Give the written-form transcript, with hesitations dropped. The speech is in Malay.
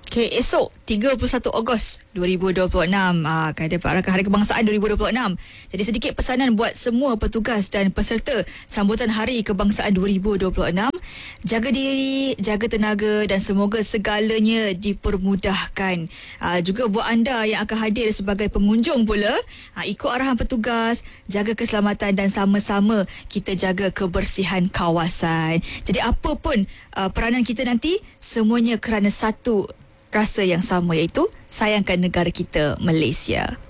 Okay, esok 31 Ogos 2026 Hari Kebangsaan 2026. Jadi sedikit pesanan buat semua petugas dan peserta sambutan Hari Kebangsaan 2026. Jaga diri, jaga tenaga dan semoga segalanya dipermudahkan. Juga buat anda yang akan hadir sebagai pengunjung pula, ikut arahan petugas, jaga keselamatan dan sama-sama kita jaga kebersihan kawasan. Jadi apa pun peranan kita nanti, semuanya kerana satu rasa yang sama, iaitu sayangkan negara kita, Malaysia.